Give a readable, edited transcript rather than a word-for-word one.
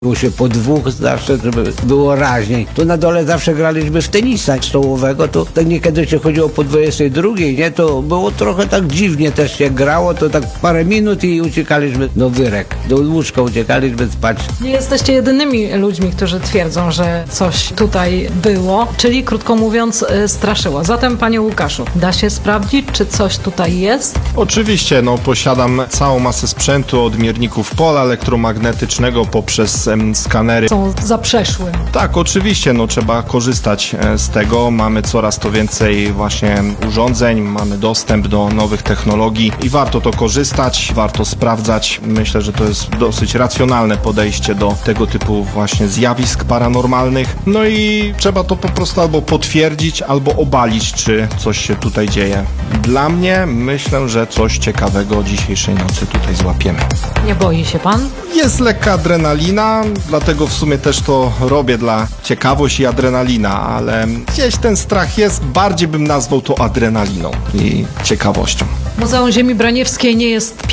Było się po dwóch zawsze, żeby było raźniej. Tu na dole zawsze graliśmy w tenisa stołowego, to tak niekiedy się chodziło po 22, nie? To było trochę tak dziwnie też się grało, to tak parę minut i uciekaliśmy do wyrek. Do łóżka uciekaliśmy spać. Nie jesteście jedynymi ludźmi, którzy twierdzą, że coś tutaj było, czyli krótko mówiąc straszyło. Zatem panie Łukaszu, da się sprawdzić, czy coś tutaj jest? Oczywiście, posiadam całą masę sprzętu od mierników pola elektromagnetycznego poprzez skanery. Są zaprzeszłym. Tak, oczywiście, trzeba korzystać z tego. Mamy coraz to więcej właśnie urządzeń, mamy dostęp do nowych technologii i warto to korzystać, warto sprawdzać. Myślę, że to jest dosyć racjonalne podejście do tego typu właśnie zjawisk paranormalnych. No i trzeba to po prostu albo potwierdzić, albo obalić, czy coś się tutaj dzieje. Dla mnie myślę, że coś ciekawego dzisiejszej nocy tutaj złapiemy. Nie boi się pan? Jest lekka adrenalina, dlatego w sumie też to robię dla ciekawości i adrenalina, ale gdzieś ten strach jest, bardziej bym nazwał to adrenaliną i ciekawością. Muzeum Ziemi Braniewskiej nie jest